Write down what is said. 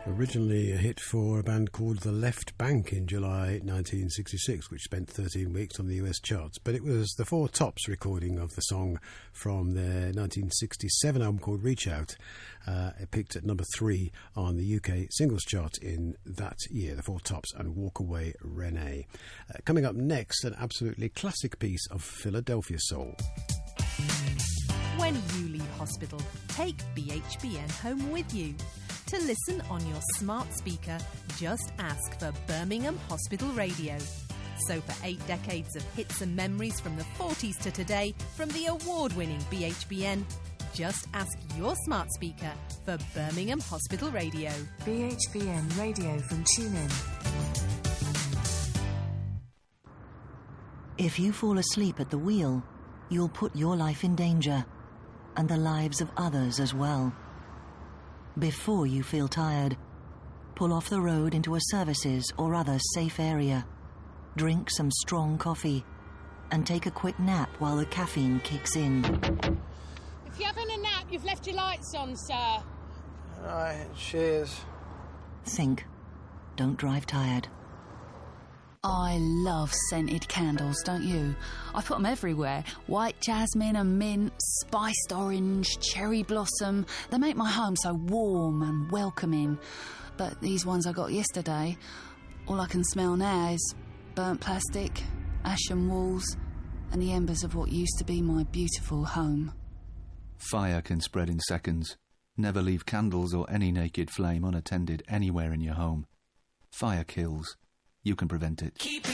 Originally a hit for a band called The Left Bank in July 1966, which spent 13 weeks on the US charts. But it was the Four Tops recording of the song from their 1967 album called Reach Out. It peaked at number 3 on the UK singles chart in that year, the Four Tops and Walk Away Renee. Coming up next, an absolutely classic piece of Philadelphia soul. When you leave hospital, take BHBN home with you. To listen on your smart speaker, just ask for Birmingham Hospital Radio. So for 8 decades of hits and memories from the 40s to today, from the award-winning BHBN, just ask your smart speaker for Birmingham Hospital Radio. BHBN Radio from TuneIn. If you fall asleep at the wheel, you'll put your life in danger, and the lives of others as well. Before you feel tired, pull off the road into a services or other safe area. Drink some strong coffee and take a quick nap while the caffeine kicks in. If you're having a nap, you've left your lights on, sir. Right, cheers. Think. Don't drive tired. I love scented candles, don't you? I put them everywhere. White jasmine and mint, spiced orange, cherry blossom. They make my home so warm and welcoming. But these ones I got yesterday, all I can smell now is burnt plastic, ashen walls, and the embers of what used to be my beautiful home. Fire can spread in seconds. Never leave candles or any naked flame unattended anywhere in your home. Fire kills. You can prevent it.